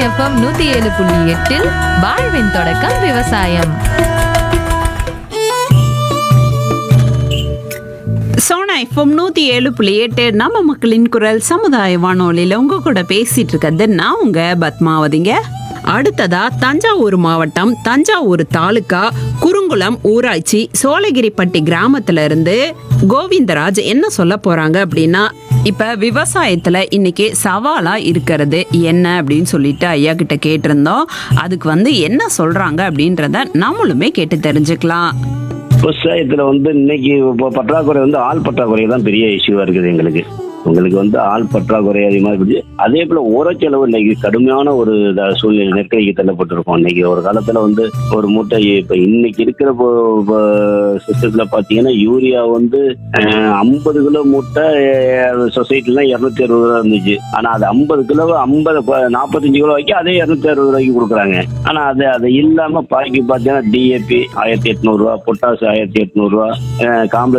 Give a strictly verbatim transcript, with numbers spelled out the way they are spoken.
FM நூத்தி ஏழு புள்ளி எட்டில் வாழ்வின் தொடக்கம் விவசாயம். சோனா எஃப்எம் நூத்தி ஏழு புள்ளி எட்டு நம்ம மக்களின் குரல் சமுதாய வானொலியில உங்க கூட பேசிட்டு இருக்கிறது நான் உங்க பத்மாவதிங்க. அடுத்ததா தஞ்சாவூர் மாவட்டம் தஞ்சாவூர் தாலுகா குறுங்குளம் ஊராட்சி சோழகிரிப்பட்டி கிராமத்துல இருந்து கோவிந்தராஜ் என்ன சொல்ல போறாங்க அப்படின்னா, இப்ப விவசாயத்துல இன்னைக்கு சவாலா இருக்கிறது என்ன அப்படின்னு சொல்லிட்டு ஐயா கிட்ட கேட்டிருந்தோம். அதுக்கு வந்து என்ன சொல்றாங்க அப்படின்றத நம்மளுமே கேட்டு தெரிஞ்சுக்கலாம். விவசாயத்துல வந்து இன்னைக்கு இப்போ பற்றாக்குறை வந்து ஆள் பற்றாக்குறை தான் பெரிய இஷ்யூவா இருக்குது. எங்களுக்கு உங்களுக்கு வந்து ஆள் பற்றாக்குறை அதிகமாக இருக்குது. அதே போல உரச்செலவு இன்னைக்கு கடுமையான ஒரு சூழ்நிலை நெருக்கடிக்கு தள்ளப்பட்டிருக்கோம். இன்னைக்கு ஒரு காலத்துல வந்து ஒரு மூட்டை இப்ப இன்னைக்கு இருக்கிற சிஸ்டத்துல பாத்தீங்கன்னா யூரியா வந்து ஐம்பது கிலோ மூட்டை சொசைட்டில இருநூத்தி அறுபது ரூபா இருந்துச்சு. ஆனா அது ஐம்பது கிலோ ஐம்பது நாற்பத்தஞ்சு கிலோ வைக்க அதே இருநூத்தி அறுபது ரூபாய்க்கு கொடுக்குறாங்க. ஆனா அது அது இல்லாம பாக்கி பாத்தீங்கன்னா டிஏபி ஆயிரத்தி எட்நூறு ரூபா, பொட்டாசு ஆயிரத்தி எட்நூறு ரூபா, காம்ப்ளெக்ஸ்